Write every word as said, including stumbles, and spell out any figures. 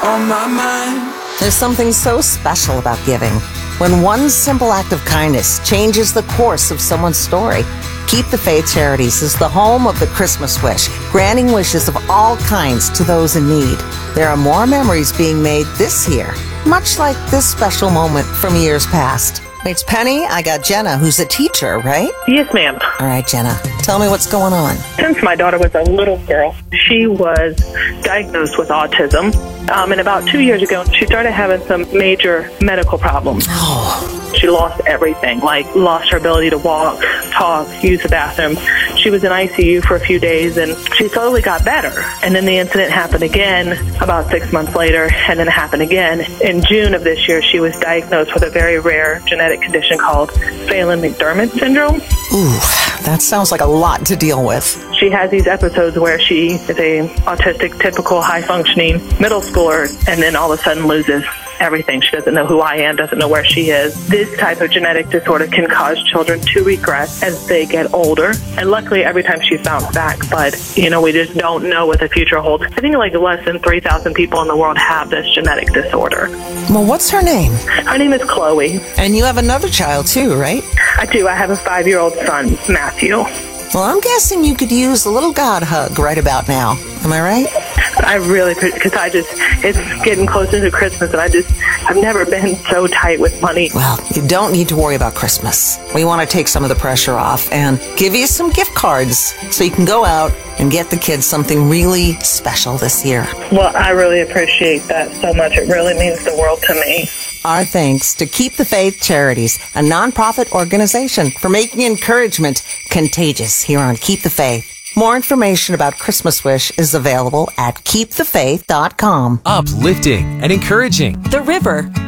on my mind. There's something so special about giving. When one simple act of kindness changes the course of someone's story. Keep the Faith Charities is the home of the Christmas Wish, granting wishes of all kinds to those in need. There are more memories being made this year, much like this special moment from years past. It's Penny. I got Jenna, who's a teacher, right? Yes, ma'am. All right, Jenna, tell me what's going on. Since my daughter was a little girl, she was diagnosed with autism. Um, and about two years ago, she started having some major medical problems. Oh. She lost everything, like lost her ability to walk, talk, use the bathroom. She was in I C U for a few days, and she slowly got better. And then the incident happened again about six months later, and then it happened again. In June of this year, she was diagnosed with a very rare genetic condition called Phelan-McDermid syndrome. Ooh, that sounds like a lot to deal with. She has these episodes where she is a autistic, typical, high-functioning middle schooler, and then all of a sudden loses everything. She doesn't know who I am, doesn't know where she is. This type of genetic disorder can cause children to regress as they get older. And luckily, every time she's bounced back. But, you know, we just don't know what the future holds. I think like less than three thousand people in the world have this genetic disorder. Well, what's her name? Her name is Chloe. And you have another child too, right? I do. I have a five-year-old son, Matthew. Well, I'm guessing you could use a little God hug right about now. Am I right? I really, because I just, it's getting closer to Christmas, and I just, I've never been so tight with money. Well, you don't need to worry about Christmas. We want to take some of the pressure off and give you some gift cards so you can go out and get the kids something really special this year. Well, I really appreciate that so much. It really means the world to me. Our thanks to Keep the Faith Charities, a nonprofit organization for making encouragement contagious here on Keep the Faith. More information about Christmas Wish is available at keep the faith dot com. Uplifting and encouraging. The River,